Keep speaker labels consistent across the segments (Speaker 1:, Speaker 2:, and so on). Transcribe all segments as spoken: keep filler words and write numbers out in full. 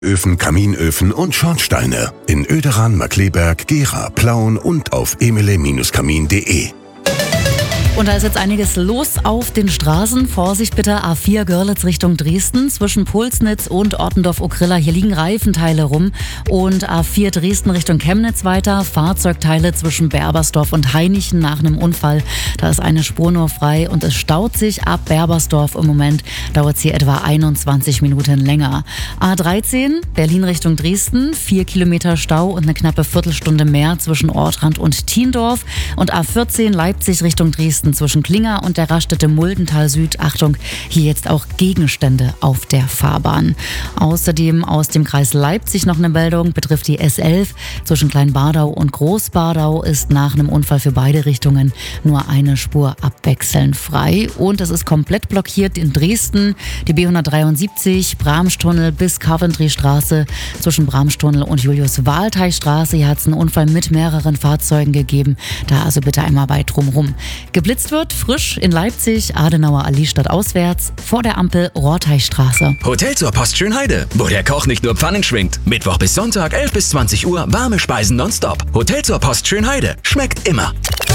Speaker 1: Öfen, Kaminöfen und Schornsteine in Oederan, Markkleeberg, Gera, Plauen und auf emele Kamin punkt de.
Speaker 2: Und da ist jetzt einiges los auf den Straßen. Vorsicht bitte, A vier Görlitz Richtung Dresden zwischen Pulsnitz und Ortendorf-Okrilla. Hier liegen Reifenteile rum. Und A vier Dresden Richtung Chemnitz weiter. Fahrzeugteile zwischen Berbersdorf und Hainichen nach einem Unfall. Da ist eine Spur nur frei und es staut sich ab Berbersdorf. Im Moment dauert es hier etwa einundzwanzig Minuten länger. A dreizehn Berlin Richtung Dresden. Vier Kilometer Stau und eine knappe Viertelstunde mehr zwischen Ortrand und Thiendorf. Und A vierzehn Leipzig Richtung Dresden zwischen Klinger und der Raststätte Muldental Süd. Achtung, hier jetzt auch Gegenstände auf der Fahrbahn. Außerdem aus dem Kreis Leipzig noch eine Meldung, betrifft die S elf. Zwischen Kleinbardau und Großbardau ist nach einem Unfall für beide Richtungen nur eine Spur abwechselnd frei. Und es ist komplett blockiert in Dresden. Die B hundertdreiundsiebzig, Bramstunnel bis Coventry-Straße. Zwischen Bramstunnel und Julius-Wahlteich-Straße. Hier hat es einen Unfall mit mehreren Fahrzeugen gegeben. Da also bitte einmal weit drumherum. Geblitzt wird frisch in Leipzig, Adenauer Allee stadtauswärts, vor der Ampel Rohrteichstraße.
Speaker 3: Hotel zur Post Schönheide, wo der Koch nicht nur Pfannen schwingt. Mittwoch bis Sonntag, elf bis zwanzig Uhr, warme Speisen nonstop. Hotel zur Post Schönheide, schmeckt immer.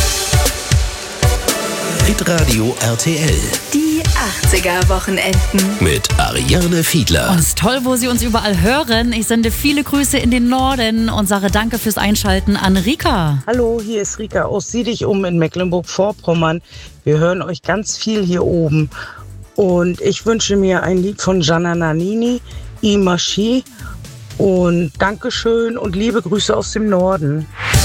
Speaker 4: Hitradio R T L.
Speaker 5: Die achtziger-Wochenenden.
Speaker 4: Mit Ariane Fiedler.
Speaker 2: Und es ist toll, wo Sie uns überall hören. Ich sende viele Grüße in den Norden und sage danke fürs Einschalten an Rika.
Speaker 6: Hallo, hier ist Rika aus Sieh dich um in Mecklenburg-Vorpommern. Wir hören euch ganz viel hier oben. Und ich wünsche mir ein Lied von Gianna Nannini, I Marchi. Und Dankeschön und liebe Grüße aus dem Norden.